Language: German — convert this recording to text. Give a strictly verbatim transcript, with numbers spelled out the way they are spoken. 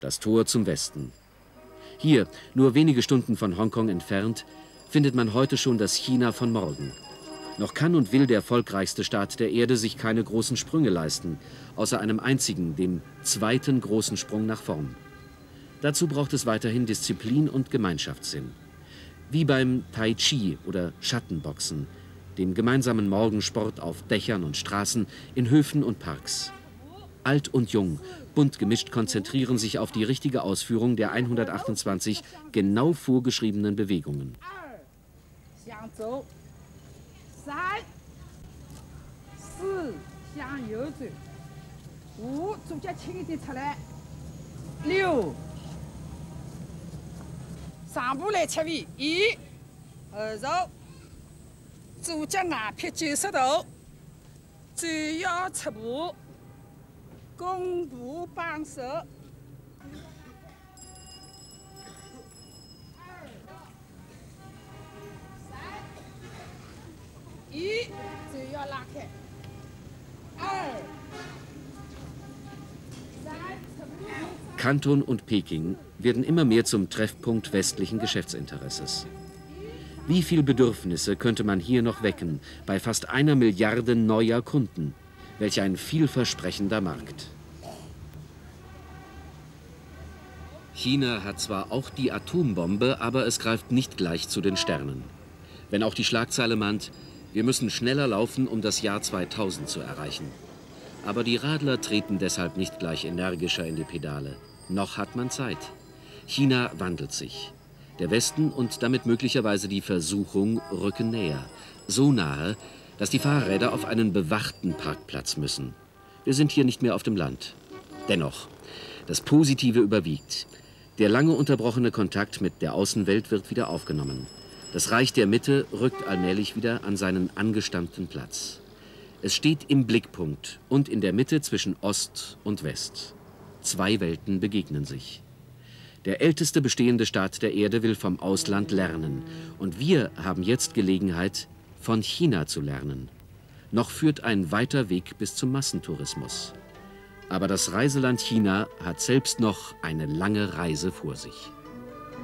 Das Tor zum Westen. Hier, nur wenige Stunden von Hongkong entfernt, findet man heute schon das China von morgen. Noch kann und will der volkreichste Staat der Erde sich keine großen Sprünge leisten, außer einem einzigen, dem zweiten großen Sprung nach vorn. Dazu braucht es weiterhin Disziplin und Gemeinschaftssinn. Wie beim Tai Chi oder Schattenboxen, dem gemeinsamen Morgensport auf Dächern und Straßen, in Höfen und Parks. Alt und jung, bunt gemischt, konzentrieren sich auf die richtige Ausführung der hundertachtundzwanzig genau vorgeschriebenen Bewegungen. Kanton und Peking werden immer mehr zum Treffpunkt westlichen Geschäftsinteresses. Wie viel Bedürfnisse könnte man hier noch wecken bei fast einer Milliarde neuer Kunden? Welch ein vielversprechender Markt. China hat zwar auch die Atombombe, aber es greift nicht gleich zu den Sternen. Wenn auch die Schlagzeile mahnt, wir müssen schneller laufen, um das Jahr zweitausend zu erreichen. Aber die Radler treten deshalb nicht gleich energischer in die Pedale. Noch hat man Zeit. China wandelt sich. Der Westen und damit möglicherweise die Versuchung rücken näher. So nahe, dass die Fahrräder auf einen bewachten Parkplatz müssen. Wir sind hier nicht mehr auf dem Land. Dennoch, das Positive überwiegt. Der lange unterbrochene Kontakt mit der Außenwelt wird wieder aufgenommen. Das Reich der Mitte rückt allmählich wieder an seinen angestammten Platz. Es steht im Blickpunkt und in der Mitte zwischen Ost und West. Zwei Welten begegnen sich. Der älteste bestehende Staat der Erde will vom Ausland lernen. Und wir haben jetzt Gelegenheit, von China zu lernen. Noch führt ein weiter Weg bis zum Massentourismus. Aber das Reiseland China hat selbst noch eine lange Reise vor sich.